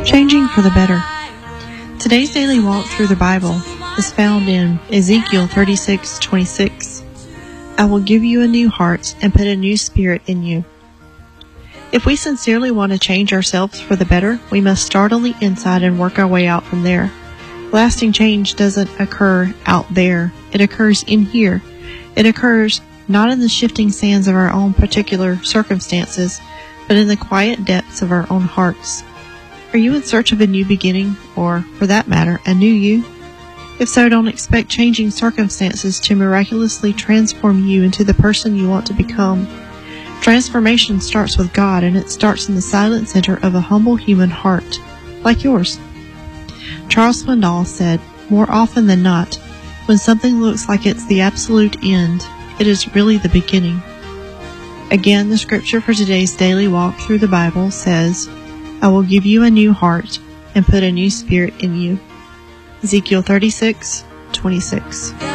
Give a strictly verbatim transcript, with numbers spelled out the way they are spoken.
Changing for the better. Today's daily walk through the Bible is found in Ezekiel thirty-six twenty-six. I will give you a new heart and put a new spirit in you. If we sincerely want to change ourselves for the better, we must start on the inside and work our way out from there. Lasting change doesn't occur out there. It occurs in here. It occurs not in the shifting sands of our own particular circumstances, but in the quiet depths of our own hearts. Are you in search of a new beginning, or, for that matter, a new you? If so, don't expect changing circumstances to miraculously transform you into the person you want to become. Transformation starts with God, and it starts in the silent center of a humble human heart, like yours. Charles Swindoll said, more often than not, when something looks like it's the absolute end, it is really the beginning. Again, the scripture for today's daily walk through the Bible says, I will give you a new heart and put a new spirit in you. Ezekiel thirty-six twenty-six.